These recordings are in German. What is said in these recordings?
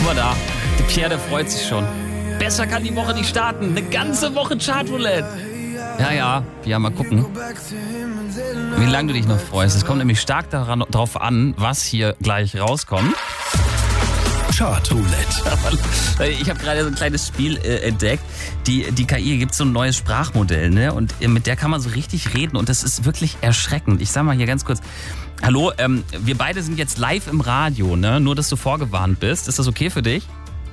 mal da. Der Pierre, der freut sich schon. Besser kann die Woche nicht starten. Eine ganze Woche Chartroulette. Ja, mal gucken, wie lange du dich noch freust. Es kommt nämlich stark darauf an, was hier gleich rauskommt. Chartroulette. Ich habe gerade so ein kleines Spiel entdeckt. Die KI gibt so ein neues Sprachmodell, ne? Und mit der kann man so richtig reden und das ist wirklich erschreckend. Ich sag mal hier ganz kurz, hallo, wir beide sind jetzt live im Radio, ne? Nur, dass du vorgewarnt bist. Ist das okay für dich?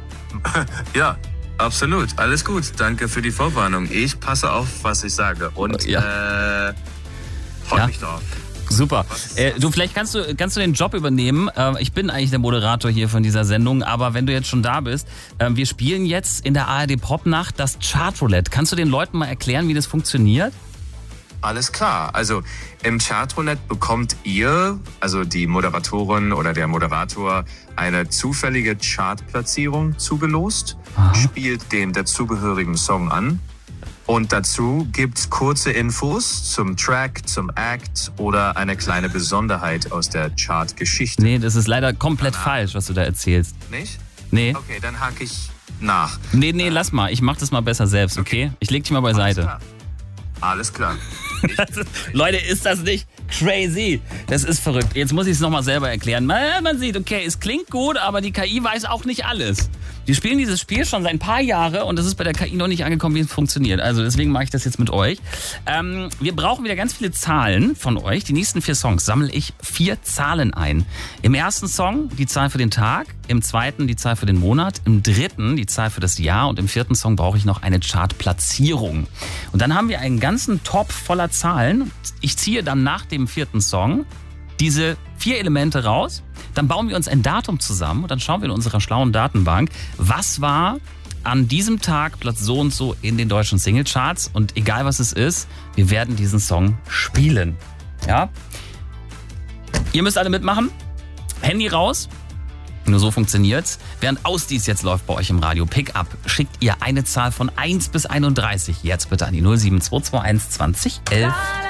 Ja, absolut. Alles gut. Danke für die Vorwarnung. Ich passe auf, was ich sage und freue mich drauf. Super. Du, vielleicht kannst du den Job übernehmen. Ich bin eigentlich der Moderator hier von dieser Sendung, aber wenn du jetzt schon da bist, wir spielen jetzt in der ARD Popnacht das Chartroulette. Kannst du den Leuten mal erklären, wie das funktioniert? Alles klar. Also im Chartroulette bekommt ihr, also die Moderatorin oder der Moderator, eine zufällige Chartplatzierung zugelost, spielt den dazugehörigen Song an. Und dazu gibt's kurze Infos zum Track, zum Act oder eine kleine Besonderheit aus der Chartgeschichte. Nee, das ist leider komplett falsch, was du da erzählst. Nicht? Nee. Okay, dann hake ich nach. Nee, lass mal. Ich mach das mal besser selbst, okay? Ich leg dich mal beiseite. Alles klar. Leute, ist das nicht crazy? Das ist verrückt. Jetzt muss ich es nochmal selber erklären. Man sieht, okay, es klingt gut, aber die KI weiß auch nicht alles. Wir spielen dieses Spiel schon seit ein paar Jahren und es ist bei der KI noch nicht angekommen, wie es funktioniert. Also deswegen mache ich das jetzt mit euch. Wir brauchen wieder ganz viele Zahlen von euch. Die nächsten 4 Songs sammle ich 4 Zahlen ein. Im ersten Song die Zahl für den Tag, im zweiten die Zahl für den Monat, im dritten die Zahl für das Jahr und im vierten Song brauche ich noch eine Chartplatzierung. Und dann haben wir einen ganzen Topf voller Zahlen. Ich ziehe dann nach dem vierten Song diese 4 Elemente raus, dann bauen wir uns ein Datum zusammen und dann schauen wir in unserer schlauen Datenbank, was war an diesem Tag Platz so und so in den deutschen Singlecharts und egal was es ist, wir werden diesen Song spielen. Ja? Ihr müsst alle mitmachen. Handy raus. Nur so funktioniert's. Während Ausdies jetzt läuft bei euch im Radio Pickup, schickt ihr eine Zahl von 1 bis 31 jetzt bitte an die 07221 20 11.